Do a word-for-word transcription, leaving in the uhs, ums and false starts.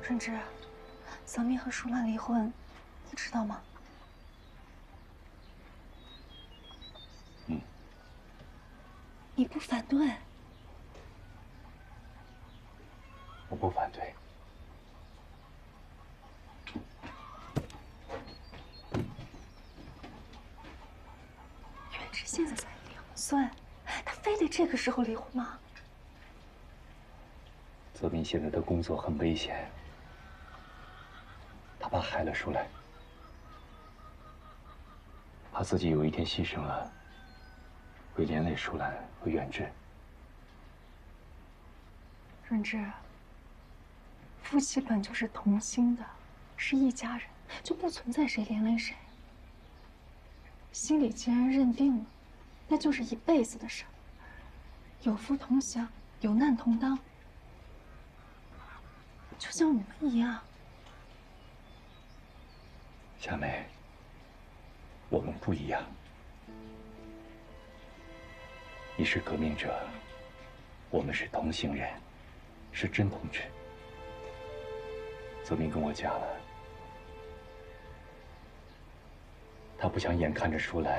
润之，小明和舒兰离婚，你知道吗？ 嗯。 你不反对？ 我不反对。 润之现在才两岁，他非得这个时候离婚吗？ 泽斌现在的工作很危险，他怕害了舒兰，怕自己有一天牺牲了，会连累舒兰和远志。 润之，夫妻本就是同心的，是一家人，就不存在谁连累谁。心里既然认定了，那就是一辈子的事儿。有福同享，有难同当，就像我们一样。 夏梅，我们不一样。你是革命者，我们是同行人，是真同志。泽明跟我讲了，他不想眼看着舒兰